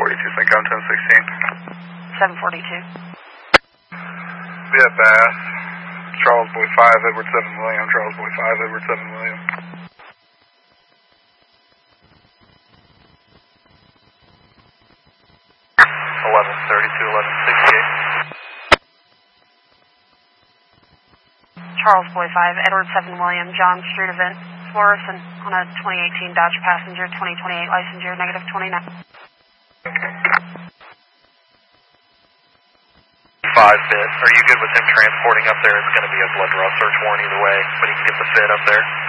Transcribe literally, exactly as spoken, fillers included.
forty-two, Syncom ten sixteen. seven forty-two. Yeah, Bass. Charles Boy five, Edward seven William. Charles Boy five, Edward seven William. eleven thirty-two, eleven sixty-eight. Charles Boy five, Edward seven William, John Street event, Florissant on a twenty eighteen Dodge Passenger, twenty twenty-eight license year, negative twenty-nine. Five bit. Are you good with him transporting up there? It's going to be a blood draw search warrant either way, but he can get the fit up there.